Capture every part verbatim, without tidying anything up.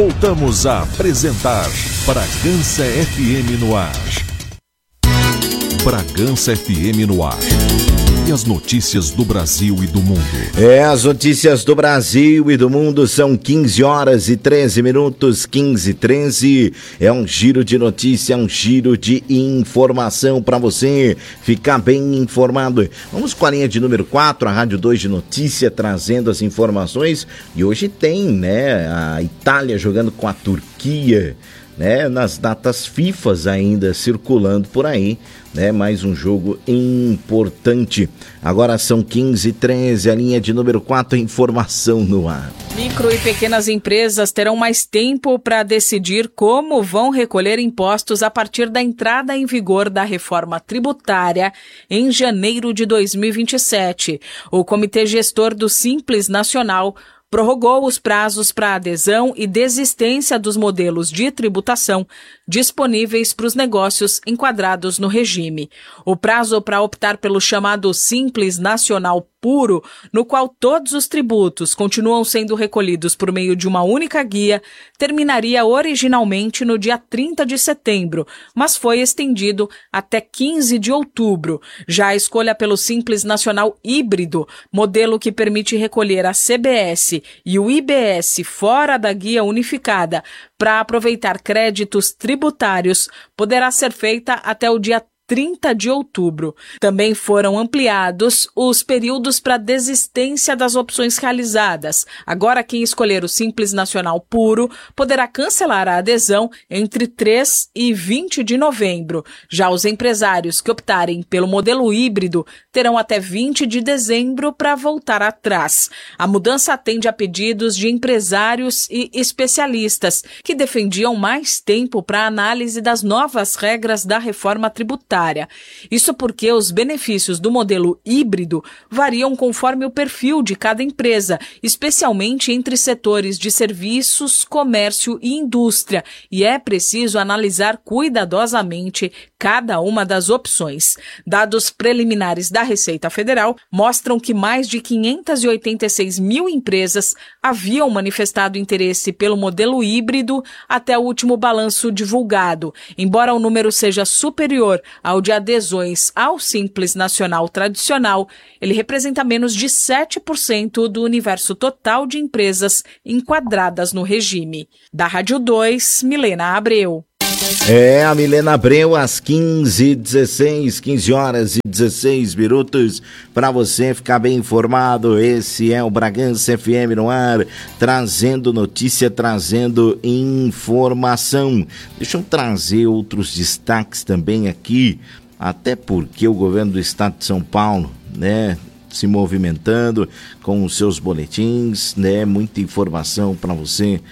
Voltamos a apresentar Bragança F M no ar. Bragança F M no ar. E as notícias do Brasil e do mundo. É, as notícias do Brasil e do mundo são quinze horas e treze minutos, quinze e treze. É um giro de notícia, um giro de informação para você ficar bem informado. Vamos com a linha de número quatro, a Rádio dois de Notícia, trazendo as informações. E hoje tem, né, a Itália jogando com a Turquia, né, nas datas fifas ainda circulando por aí, né, mais um jogo importante. Agora são quinze e treze, a linha de número quatro, informação no ar. Micro e pequenas empresas terão mais tempo para decidir como vão recolher impostos a partir da entrada em vigor da reforma tributária em janeiro de dois mil e vinte e sete. O Comitê Gestor do Simples Nacional prorrogou os prazos para adesão e desistência dos modelos de tributação disponíveis para os negócios enquadrados no regime. O prazo para optar pelo chamado Simples Nacional Puro, no qual todos os tributos continuam sendo recolhidos por meio de uma única guia, terminaria originalmente no dia trinta de setembro, mas foi estendido até quinze de outubro. Já a escolha pelo Simples Nacional Híbrido, modelo que permite recolher a C B S e o I B S fora da guia unificada para aproveitar créditos tributários, poderá ser feita até o dia trinta de outubro. Também foram ampliados os períodos para desistência das opções realizadas. Agora, quem escolher o Simples Nacional Puro poderá cancelar a adesão entre três e vinte de novembro. Já os empresários que optarem pelo modelo híbrido terão até vinte de dezembro para voltar atrás. A mudança atende a pedidos de empresários e especialistas que defendiam mais tempo para a análise das novas regras da reforma tributária. Isso porque os benefícios do modelo híbrido variam conforme o perfil de cada empresa, especialmente entre setores de serviços, comércio e indústria, e é preciso analisar cuidadosamente cada uma das opções. Dados preliminares da Receita Federal mostram que mais de quinhentas e oitenta e seis mil empresas haviam manifestado interesse pelo modelo híbrido até o último balanço divulgado. Embora o número seja superior ao de adesões ao Simples Nacional tradicional, ele representa menos de sete por cento do universo total de empresas enquadradas no regime. Da Rádio dois, Milena Abreu. É, a Milena Abreu, às quinze e dezesseis, quinze horas e dezesseis minutos, para você ficar bem informado. Esse é o Bragança F M no ar, trazendo notícia, trazendo informação. Deixa eu trazer outros destaques também aqui, até porque o governo do estado de São Paulo, né, se movimentando com os seus boletins, né, muita informação para você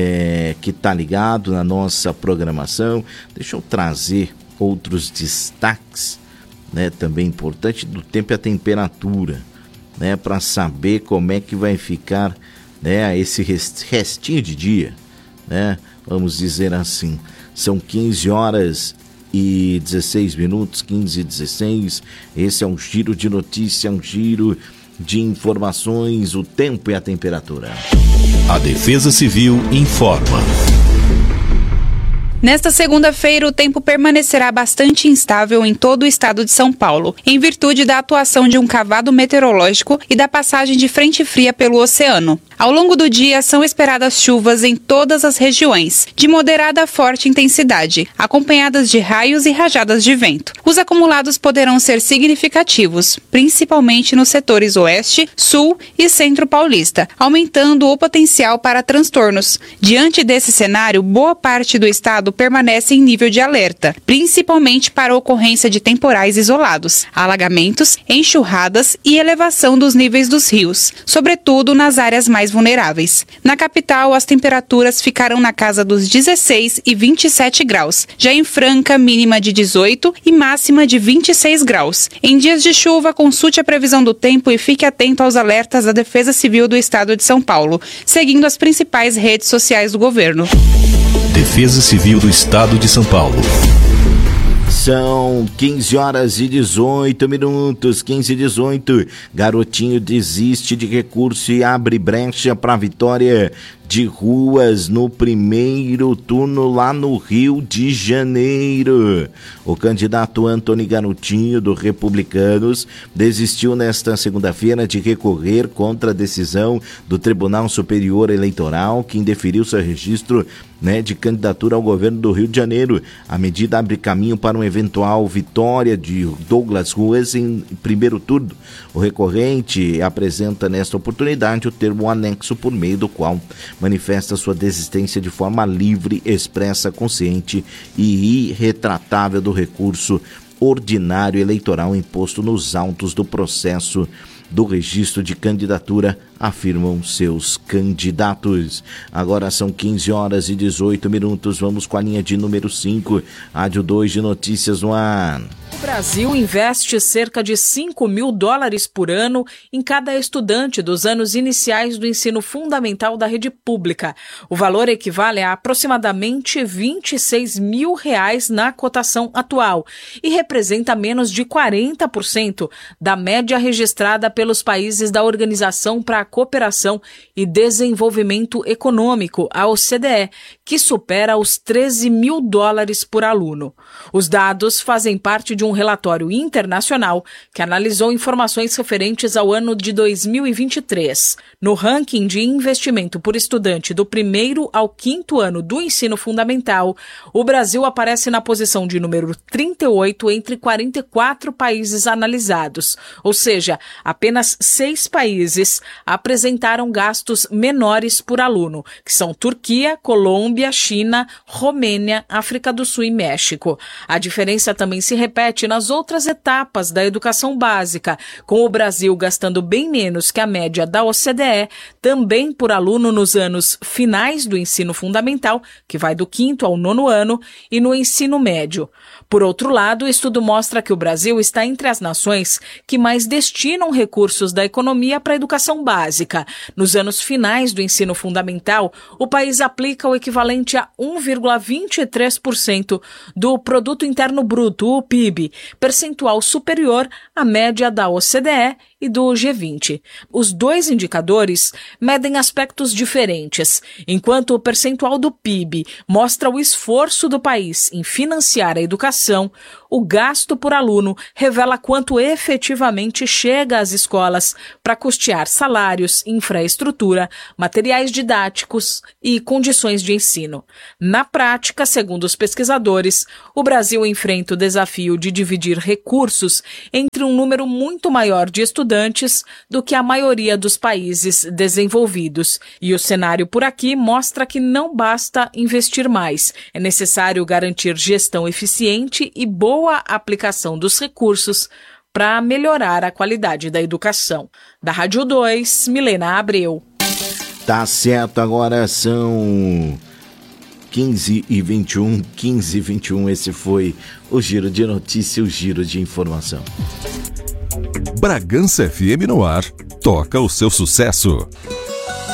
é, que está ligado na nossa programação. Deixa eu trazer outros destaques, né, também importante, do tempo e a temperatura, né, para saber como é que vai ficar, né, esse restinho de dia, né, vamos dizer assim. São quinze horas e dezesseis minutos, quinze e dezesseis. Esse é um giro de notícia, um giro de informações, o tempo e a temperatura. A Defesa Civil informa. Nesta segunda-feira, o tempo permanecerá bastante instável em todo o estado de São Paulo, em virtude da atuação de um cavado meteorológico e da passagem de frente fria pelo oceano. Ao longo do dia, são esperadas chuvas em todas as regiões, de moderada a forte intensidade, acompanhadas de raios e rajadas de vento. Os acumulados poderão ser significativos, principalmente nos setores oeste, sul e centro paulista, aumentando o potencial para transtornos. Diante desse cenário, boa parte do estado permanece em nível de alerta, principalmente para a ocorrência de temporais isolados, alagamentos, enxurradas e elevação dos níveis dos rios, sobretudo nas áreas mais vulneráveis. Na capital, as temperaturas ficarão na casa dos dezesseis e vinte e sete graus, já em Franca, mínima de dezoito e máxima de vinte e seis graus. Em dias de chuva, consulte a previsão do tempo e fique atento aos alertas da Defesa Civil do Estado de São Paulo, seguindo as principais redes sociais do governo. Defesa Civil do Estado de São Paulo. São quinze horas e dezoito minutos, quinze e dezoito. Garotinho desiste de recurso e abre brecha para a vitória de ruas no primeiro turno lá no Rio de Janeiro. O candidato Antony Garotinho, do Republicanos, desistiu nesta segunda-feira de recorrer contra a decisão do Tribunal Superior Eleitoral, que indeferiu seu registro Né, de candidatura ao governo do Rio de Janeiro. A medida abre caminho para uma eventual vitória de Douglas Ruas em primeiro turno. O recorrente apresenta nesta oportunidade o termo anexo por meio do qual manifesta sua desistência de forma livre, expressa, consciente e irretratável do recurso ordinário eleitoral imposto nos autos do processo do registro de candidatura, afirmam seus candidatos. Agora são quinze horas e dezoito minutos. Vamos com a linha de número cinco, Rádio dois de Notícias no ar. O Brasil investe cerca de cinco mil dólares por ano em cada estudante dos anos iniciais do ensino fundamental da rede pública. O valor equivale a aproximadamente vinte e seis mil reais na cotação atual e representa menos de quarenta por cento da média registrada pelos países da Organização para a Cooperação e Desenvolvimento Econômico, a O C D E, que supera os treze mil dólares por aluno. Os dados fazem parte de um relatório internacional que analisou informações referentes ao ano de dois mil e vinte e três. No ranking de investimento por estudante do primeiro ao quinto ano do ensino fundamental, o Brasil aparece na posição de número trinta e oito entre quarenta e quatro países analisados, ou seja, apenas seis países apresentaram gastos menores por aluno, que são Turquia, Colômbia, China, Romênia, África do Sul e México. A diferença também se repete nas outras etapas da educação básica, com o Brasil gastando bem menos que a média da O C D E, também por aluno nos anos finais do ensino fundamental, que vai do quinto ao nono ano, e no ensino médio. Por outro lado, o estudo mostra que o Brasil está entre as nações que mais destinam recursos da economia para a educação básica. Nos anos finais do ensino fundamental, o país aplica o equivalente a um vírgula vinte e três por cento do Produto Interno Bruto, o P I B, percentual superior à média da O C D E e do G vinte. Os dois indicadores medem aspectos diferentes. Enquanto o percentual do P I B mostra o esforço do país em financiar a educação, o gasto por aluno revela quanto efetivamente chega às escolas para custear salários, infraestrutura, materiais didáticos e condições de ensino. Na prática, segundo os pesquisadores, o Brasil enfrenta o desafio de dividir recursos entre um número muito maior de estudantes do que a maioria dos países desenvolvidos. E o cenário por aqui mostra que não basta investir mais. É necessário garantir gestão eficiente e boa a aplicação dos recursos para melhorar a qualidade da educação. Da Rádio dois, Milena Abreu. Tá certo, agora são quinze e vinte e um, quinze e vinte e um, esse foi o Giro de Notícia, o Giro de Informação. Bragança F M no ar, toca o seu sucesso.